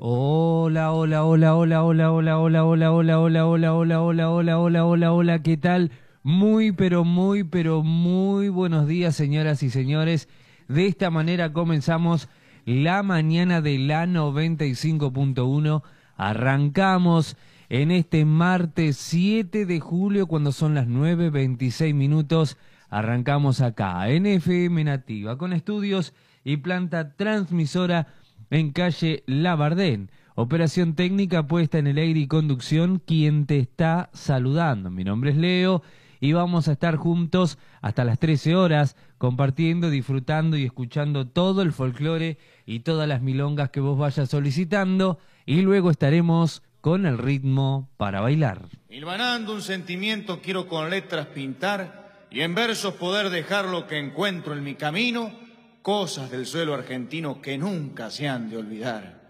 Hola, hola, hola, hola, hola, hola, hola, hola, hola, hola, hola, hola, hola, hola, hola, hola, hola, ¿qué tal? Muy, pero muy buenos días, señoras y señores. De esta manera comenzamos la mañana de la 95.1. Arrancamos en este martes 7 de julio, cuando son las 9:26 minutos. Arrancamos acá en FM Nativa, con estudios y planta transmisora en calle Labardén. Operación técnica, puesta en el aire y conducción, quien te está saludando. Mi nombre es Leo y vamos a estar juntos hasta las 13 horas, compartiendo, disfrutando y escuchando todo el folclore y todas las milongas que vos vayas solicitando, y luego estaremos con el ritmo para bailar. Hilvanando un sentimiento quiero con letras pintar y en versos poder dejar lo que encuentro en mi camino, cosas del suelo argentino que nunca se han de olvidar.